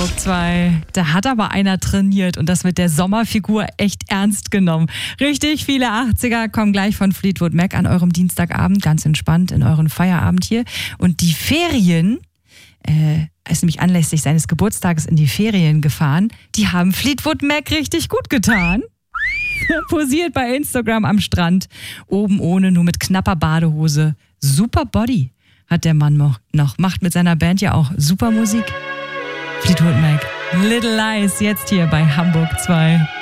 Hamburg 2. Da hat aber einer trainiert und das mit der Sommerfigur echt ernst genommen. Richtig viele 80er kommen gleich von Fleetwood Mac an eurem Dienstagabend, ganz entspannt in euren Feierabend hier. Und die Ferien, er ist nämlich anlässlich seines Geburtstages in die Ferien gefahren, die haben Fleetwood Mac richtig gut getan. Posiert bei Instagram am Strand, oben ohne, nur mit knapper Badehose. Super Body hat der Mann noch. Macht mit seiner Band ja auch super Musik. Fleetwood Mac, Little Lies, jetzt hier bei Hamburg 2.